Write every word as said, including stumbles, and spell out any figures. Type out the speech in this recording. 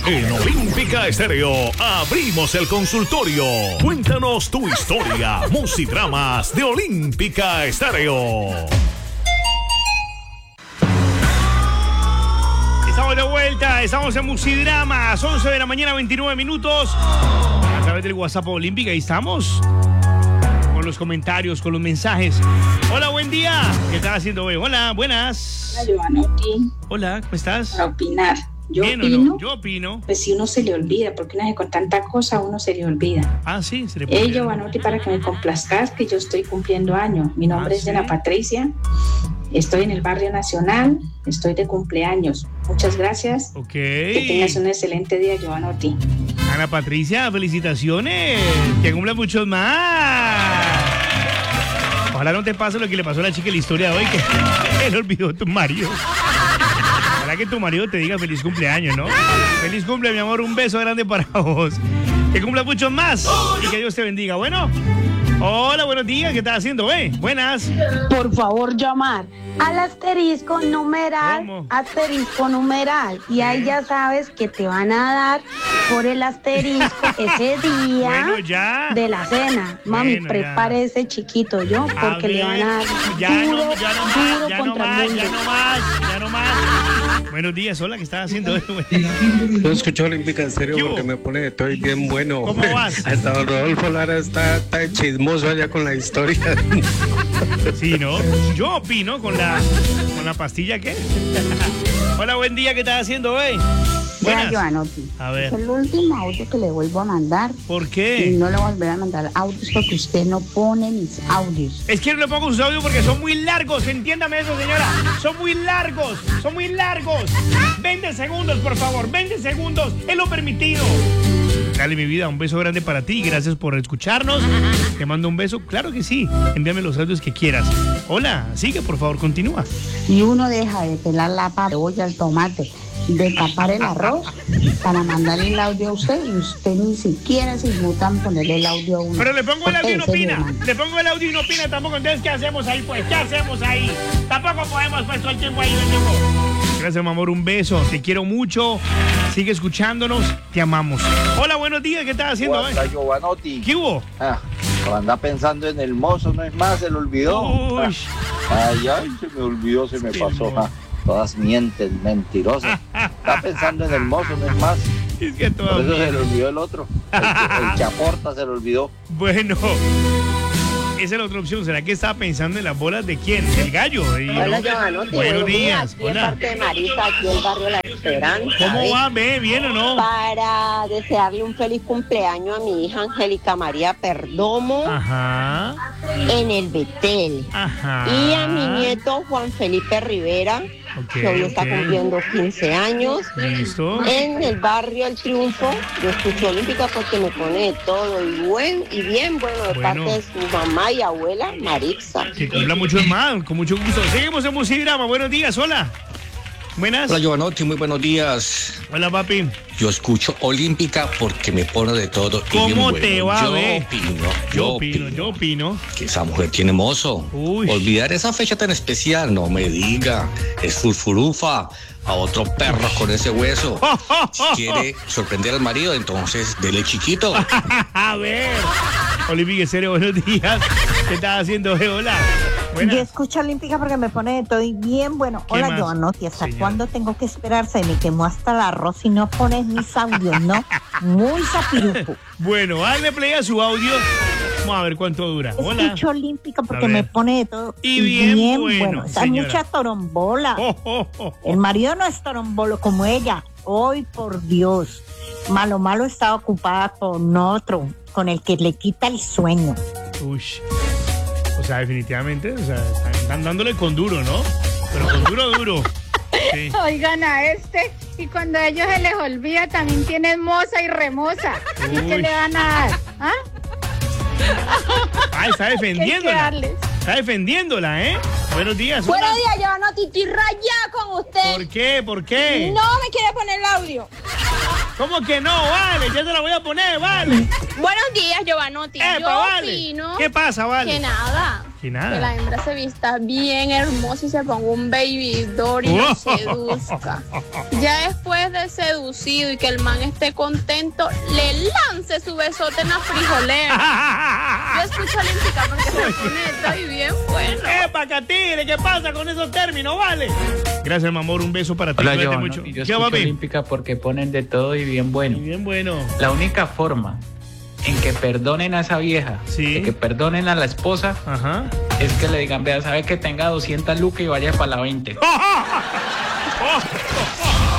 En Olímpica Estéreo abrimos el consultorio. Cuéntanos tu historia. Musidramas de Olímpica Estéreo. Estamos de vuelta, estamos en Musidramas, once de la mañana, veintinueve minutos. A través del WhatsApp Olímpica, ahí estamos. Con los comentarios, con los mensajes. Hola, buen día. ¿Qué estás haciendo hoy? Hola, buenas. Hola, Giovanotti. Hola, ¿cómo estás? Para opinar. Yo ¿Bien opino, o no? Yo opino. Pues si uno se le olvida, porque uno hace con tanta cosa, uno se le olvida. Ah, sí, se le puede. Eh, Giovanotti, para que me complazcas, que yo estoy cumpliendo año. Mi nombre Ah, es ¿sí? Ana Patricia. Estoy en el Barrio Nacional. Estoy de cumpleaños. Muchas gracias. Ok. Que tengas un excelente día, Giovanotti. Ana Patricia, felicitaciones. Que cumpla muchos más. Ojalá no te pase lo que le pasó a la chica en la historia de hoy, que él olvidó a tu marido. Ojalá que tu marido te diga feliz cumpleaños, ¿no? Feliz cumple, mi amor. Un beso grande para vos. Que cumpla muchos más y que Dios te bendiga. Bueno. Hola, buenos días. ¿Qué estás haciendo, eh? Buenas. Por favor, llamar al asterisco numeral, ¿Cómo? asterisco numeral. Y ahí ya sabes que te van a dar por el asterisco ese día Bueno, ya. de la cena. Mami, Bueno, prepare ya. ese chiquito yo, A porque le van a dar ver, ya duro, no, ya no duro más, ya no contra más, el mundo. ya no más, ya no más. Buenos días, hola, ¿qué estás haciendo? Yo escucho Olímpica en serio ¿Qué hubo? porque me pone, estoy bien bueno. ¿Cómo vas? Hasta don Rodolfo Lara está, está chismoso allá con la historia. Sí, ¿no? Yo opino con la, con la pastilla, ¿qué? Hola, buen día, ¿qué estás haciendo, eh? Ya, Buenas. Giovanotti. A ver. Es el último audio que le vuelvo a mandar. ¿Por Y qué? no le voy a volver a mandar audios porque usted no pone mis audios. Es que no le pongo sus audios porque son muy largos, entiéndame eso, señora. Son muy largos, son muy largos. veinte segundos, por favor, veinte segundos, es lo permitido. Dale, mi vida, un beso grande para ti. Gracias por escucharnos. Te mando un beso, claro que sí. Envíame los audios que quieras. Hola, sigue, por favor, continúa. Y uno deja de pelar la cebolla, el tomate, de tapar el arroz para mandarle el audio a usted y usted ni siquiera se inmuta en ponerle el audio a uno. Pero le pongo el audio y no Ese es mi opina. hermano. Le pongo el audio y no opina tampoco. Entonces, ¿qué hacemos ahí, pues? ¿Qué hacemos ahí? Tampoco podemos, pues, todo el tiempo ahí. Gracias, mi amor. Un beso. Te quiero mucho. Sigue escuchándonos. Te amamos. Hola, buenos días. ¿Qué estás haciendo? Hola, eh? Giovanotti. ¿Qué hubo? Ah, por andar pensando en el mozo, no es más, se le olvidó. Uy. Ah, ay, ay, se me olvidó, se me Sí, pasó. no. Ah, todas mienten, mentirosas. Está pensando en el mozo, no es más. Es que Por eso se todavía. le olvidó el otro. El, el chaporta se le olvidó. Bueno. Esa es la otra opción. ¿Será que estaba pensando en las bolas de quién? ¿El gallo? Y Hola, no- Giovanotti. Buenos días. Aquí de Hola. parte de Marisa, aquí el barrio La Esperanza. ¿Cómo ¿ves? va? ¿Ve? ¿Bien o no? Para desearle un feliz cumpleaños a mi hija Angélica María Perdomo Ajá. en el Betel. Ajá. Y a mi nieto Juan Felipe Rivera, Ok, que hoy está ok. cumpliendo quince años. Listo. En el barrio El Triunfo, yo escucho Olímpica porque me pone de todo y buen y bien bueno de Bueno. parte de su mamá y abuela Marixa. Que cumpla mucho más, con mucho gusto. Seguimos en Musidrama. Buenos días, hola. Buenas. Hola Giovanotti, muy buenos días. Hola, papi. Yo escucho Olímpica porque me pone de todo. y ¿Cómo bien bueno. te va, Yo ve? opino, Yo yo opino, opino yo opino. que esa mujer tiene mozo. Uy. Olvidar esa fecha tan especial, no me diga. Es furfurufa a otro perro con ese hueso. Si quiere sorprender al marido, entonces dele chiquito. A ver. Olímpica en serio, buenos días. ¿Qué estás haciendo, eh? Hola. Yo Buenas. escucho Olímpica porque me pone de todo y bien bueno. ¿Qué Hola, más, Giovanotti, ¿hasta señora? cuándo tengo que esperar? Se me quemó hasta el arroz y no pones mis audios, ¿no? Muy zapirupo. Bueno, hazle play a su audio. Vamos a ver cuánto dura. Hola. Escucho Olímpica porque A ver. me pone de todo Y bien bueno, Esa señora. mucha torombola. Oh, oh, oh, oh. El marido no es torombolo como ella. Hoy, por Dios. Malo, malo está ocupada con otro, con el que le quita el sueño. Uy. O sea, definitivamente, o sea, están dándole con duro, ¿no? Pero con duro, duro. Sí. Oigan a este, y cuando a ellos se les olvida, también tienen moza y remoza. ¿Y qué Uy. le van a dar? ¿Ah? Ah, está ¿Qué hay que defendiéndola. darles? Está defendiéndola, ¿eh? Buenos días. hola. Buenos días, Giovanotti, estoy rayada con usted. ¿Por qué? ¿Por qué? No me quiere poner el audio. ¿Cómo que no? Vale, ya te la voy a poner, vale. Buenos días, Giovanotti. Epa, Yo vale. opino ¿Qué pasa, vale? que nada, Que Que la nada. hembra se vista bien hermosa y se ponga un baby doll y lo seduzca. Ya después de seducido y que el man esté contento, le lance su besote en la frijolera. Yo escucho Olímpica porque se pone esto y bien bueno. ¡Epa, Catire! ¿Qué pasa con esos términos, vale? Gracias, mi amor. Un beso para ti. Hola, Cuídate Johan, mucho. y yo ¿Qué escucho va, papi? Olímpica porque ponen de todo y bien bueno. Y bien bueno. La única forma en que perdonen a esa vieja, Sí. de que perdonen a la esposa, Ajá. es que le digan, vea, sabe que tenga doscientas lucas y vaya para la veinte. ¡Oh, oh, oh!